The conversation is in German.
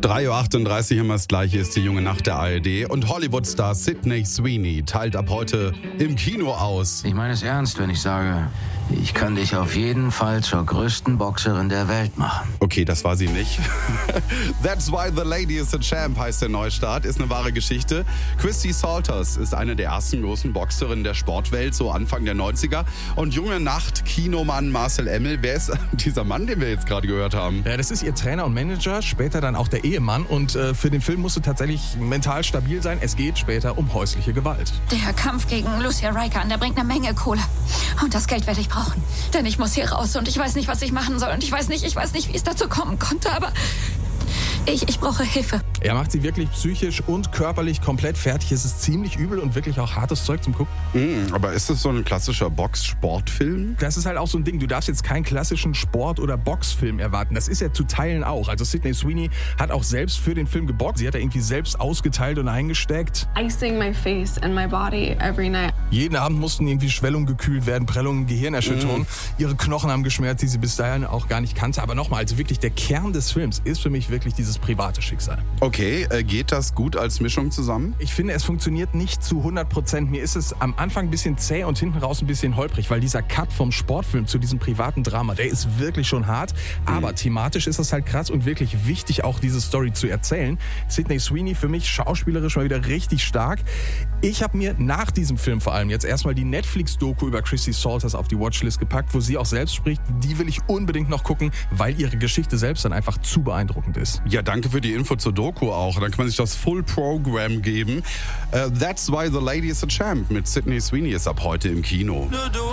3:38 Uhr, immer das Gleiche ist die junge Nacht der ARD. Und Hollywood-Star Sydney Sweeney teilt ab heute im Kino aus. Ich meine es ernst, wenn ich sage, ich kann dich auf jeden Fall zur größten Boxerin der Welt machen. Okay, das war sie nicht. That's Why the Lady is a Champ heißt der Neustart, ist eine wahre Geschichte. Christy Salters ist eine der ersten großen Boxerinnen der Sportwelt, so Anfang der 90er. Und junge Nacht, Kinomann Marcel Emmel. Wer ist dieser Mann, den wir jetzt gerade gehört haben? Ja, das ist ihr Trainer und Manager, später dann auch der Ehemann. Und für den Film musst du tatsächlich mental stabil sein. Es geht später um häusliche Gewalt. Der Kampf gegen Lucia Raikkonen, der bringt eine Menge Kohle. Und das Geld werde ich brauchen. Denn ich muss hier raus und ich weiß nicht, was ich machen soll. Und ich weiß nicht, wie es dazu kommen konnte, aber ich brauche Hilfe. Er macht sie wirklich psychisch und körperlich komplett fertig. Es ist ziemlich übel und wirklich auch hartes Zeug zum Gucken. Aber ist das so ein klassischer Box-Sportfilm? Das ist halt auch so ein Ding. Du darfst jetzt keinen klassischen Sport- oder Boxfilm erwarten. Das ist ja zu Teilen auch. Also Sydney Sweeney hat auch selbst für den Film geboxt. Sie hat da irgendwie selbst ausgeteilt und eingesteckt. Icing my face and my body every night. Jeden Abend mussten irgendwie Schwellungen gekühlt werden, Prellungen, Gehirnerschütterungen. Ihre Knochen haben geschmerzt, die sie bis dahin auch gar nicht kannte. Aber nochmal, also wirklich der Kern des Films ist für mich wirklich dieses private Schicksal. Okay, geht das gut als Mischung zusammen? Ich finde, es funktioniert nicht zu 100%. Mir ist es am Anfang ein bisschen zäh und hinten raus ein bisschen holprig, weil dieser Cut vom Sportfilm zu diesem privaten Drama, der ist wirklich schon hart. Aber thematisch ist das halt krass und wirklich wichtig, auch diese Story zu erzählen. Sydney Sweeney für mich schauspielerisch mal wieder richtig stark. Ich habe mir nach diesem Film vor allem jetzt erstmal die Netflix-Doku über Christy Salters auf die Watchlist gepackt, wo sie auch selbst spricht. Die will ich unbedingt noch gucken, weil ihre Geschichte selbst dann einfach zu beeindruckend ist. Ja, danke für die Info zur Doku auch. Dann kann man sich das Full Program geben. That's Why the Lady is a Champ mit Sydney Sweeney ist ab heute im Kino.